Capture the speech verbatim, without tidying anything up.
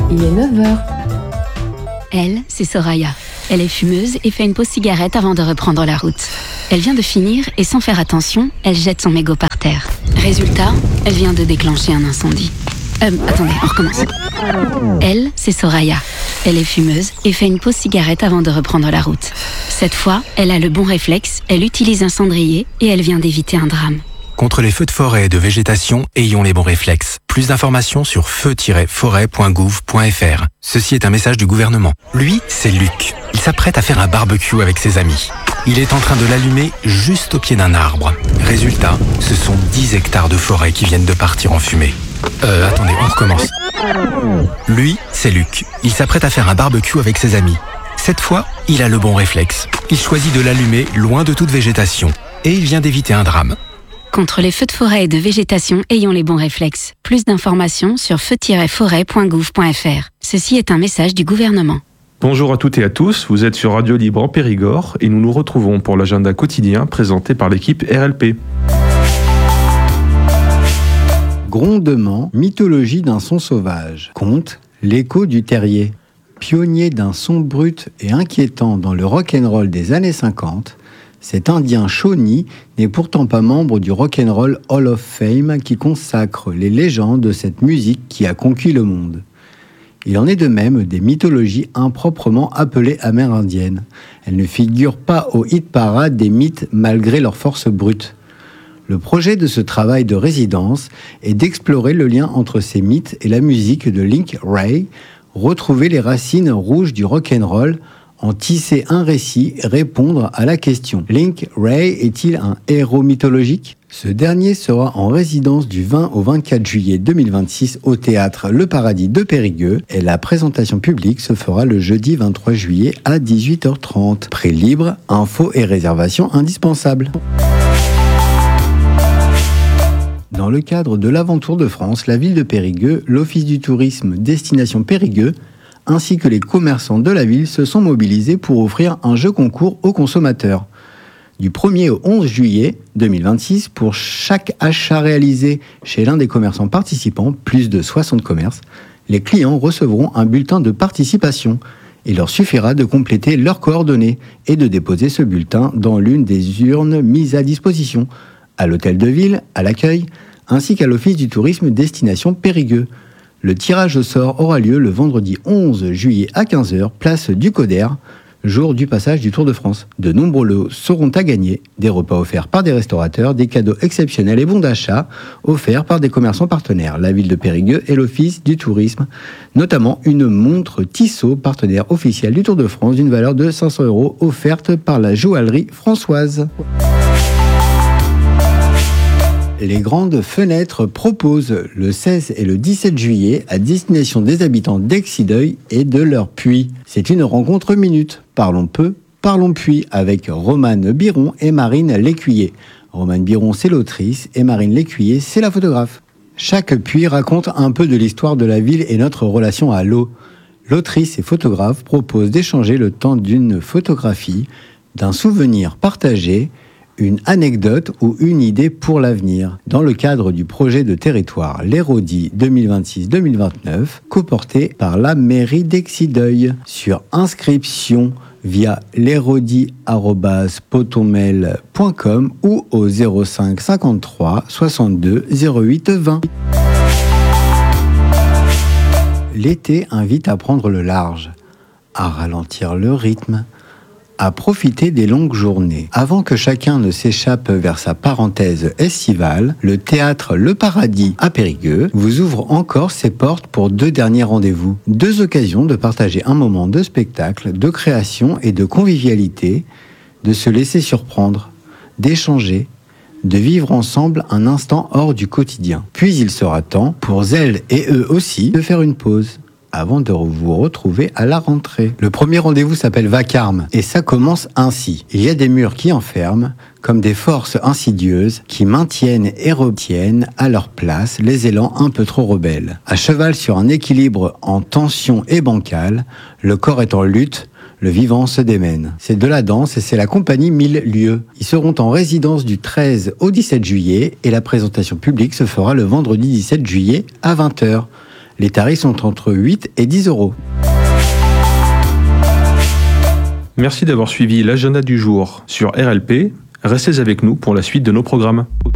il est neuf heures. Elle, c'est Soraya. Elle est fumeuse et fait une pause cigarette avant de reprendre la route. Elle vient de finir et sans faire attention, elle jette son mégot par terre. Résultat, elle vient de déclencher un incendie. Euh, attendez, on recommence. Elle, c'est Soraya. Elle est fumeuse et fait une pause cigarette avant de reprendre la route. Cette fois, elle a le bon réflexe, elle utilise un cendrier et elle vient d'éviter un drame. Contre les feux de forêt et de végétation, ayons les bons réflexes. Plus d'informations sur feu tiret forêt point gouv point f r. Ceci est un message du gouvernement. Lui, c'est Luc. Il s'apprête à faire un barbecue avec ses amis. Il est en train de l'allumer juste au pied d'un arbre. Résultat, ce sont dix hectares de forêt qui viennent de partir en fumée. Euh, attendez, on recommence. Lui, c'est Luc. Il s'apprête à faire un barbecue avec ses amis. Cette fois, il a le bon réflexe. Il choisit de l'allumer loin de toute végétation. Et il vient d'éviter un drame. Contre les feux de forêt et de végétation, ayons les bons réflexes. Plus d'informations sur feu tiret forêt point gouv point f r. Ceci est un message du gouvernement. Bonjour à toutes et à tous, vous êtes sur Radio Libre en Périgord et nous nous retrouvons pour l'agenda quotidien présenté par l'équipe R L P. Grondement, mythologie d'un son sauvage. Conte, l'écho du terrier. Pionnier d'un son brut et inquiétant dans le rock'n'roll des années cinquante, cet Indien Shawnee n'est pourtant pas membre du Rock'n'Roll Hall of Fame qui consacre les légendes de cette musique qui a conquis le monde. Il en est de même des mythologies improprement appelées amérindiennes. Elles ne figurent pas au hit-parade des mythes malgré leur force brute. Le projet de ce travail de résidence est d'explorer le lien entre ces mythes et la musique de Link Wray, retrouver les racines rouges du rock'n'roll, en tisser un récit, répondre à la question « Link Wray est-il un héros mythologique ?» Ce dernier sera en résidence du vingt au vingt-quatre juillet deux mille vingt-six au théâtre Le Paradis de Périgueux et la présentation publique se fera le jeudi vingt-trois juillet à dix-huit heures trente. Prix libre, infos et réservations indispensables. Dans le cadre de l'Aventour de France, la ville de Périgueux, l'Office du tourisme Destination Périgueux, ainsi que les commerçants de la ville se sont mobilisés pour offrir un jeu concours aux consommateurs. Du premier au onze juillet deux mille vingt-six, pour chaque achat réalisé chez l'un des commerçants participants, plus de soixante commerces, les clients recevront un bulletin de participation. Il leur suffira de compléter leurs coordonnées et de déposer ce bulletin dans l'une des urnes mises à disposition, à l'hôtel de ville, à l'accueil, ainsi qu'à l'Office du tourisme Destination Périgueux. Le tirage au sort aura lieu le vendredi onze juillet à quinze heures, place du Coder, jour du passage du Tour de France. De nombreux lots seront à gagner, des repas offerts par des restaurateurs, des cadeaux exceptionnels et bons d'achat offerts par des commerçants partenaires, la ville de Périgueux et l'Office du tourisme, notamment une montre Tissot, partenaire officiel du Tour de France, d'une valeur de cinq cents euros, offerte par la joaillerie Françoise. Les Grandes Fenêtres proposent le seize et le dix-sept juillet à destination des habitants d'Excideuil et de leur puits. C'est une rencontre minute. Parlons peu, parlons puits avec Romane Biron et Marine Lécuyer. Romane Biron, c'est l'autrice et Marine Lécuyer, c'est la photographe. Chaque puits raconte un peu de l'histoire de la ville et notre relation à l'eau. L'autrice et photographe propose d'échanger le temps d'une photographie, d'un souvenir partagé, une anecdote ou une idée pour l'avenir, dans le cadre du projet de territoire l'Hérodie deux mille vingt-six deux mille vingt-neuf, coporté par la mairie d'Excideuil. Sur inscription via l'hérodie arobase potonmail point com ou au zéro cinq cinquante-trois soixante-deux zéro huit vingt. L'été invite à prendre le large, à ralentir le rythme, à profiter des longues journées. Avant que chacun ne s'échappe vers sa parenthèse estivale, le théâtre Le Paradis à Périgueux vous ouvre encore ses portes pour deux derniers rendez-vous. Deux occasions de partager un moment de spectacle, de création et de convivialité, de se laisser surprendre, d'échanger, de vivre ensemble un instant hors du quotidien. Puis il sera temps, pour elles et eux aussi, de faire une pause, avant de vous retrouver à la rentrée. Le premier rendez-vous s'appelle Vacarme, et ça commence ainsi. Il y a des murs qui enferment, comme des forces insidieuses qui maintiennent et retiennent à leur place les élans un peu trop rebelles. À cheval sur un équilibre en tension et bancal, le corps est en lutte, le vivant se démène. C'est de la danse et c'est la compagnie Mille Lieux. Ils seront en résidence du treize au dix-sept juillet et la présentation publique se fera le vendredi dix-sept juillet à vingt heures. Les tarifs sont entre huit et dix euros. Merci d'avoir suivi l'agenda du jour sur R L P. Restez avec nous pour la suite de nos programmes.